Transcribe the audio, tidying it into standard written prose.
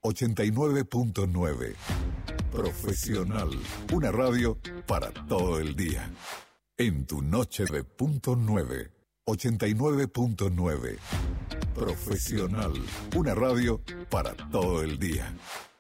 89.9. Profesional. Una radio para todo el día. En tu noche de punto 9. 89.9. Profesional. Una radio para todo el día.